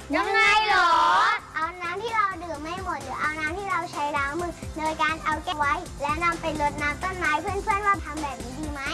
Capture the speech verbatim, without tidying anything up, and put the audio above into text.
ยังไงเหรอเอาน้ำที่เราดื่มไม่หมดหรือเอาน้ำที่เราใช้ล้างมือโดยการเอาแก้วไว้และนำไปรดน้ำต้นไม้เพื่อนๆว่าทำแบบนี้ดีไหม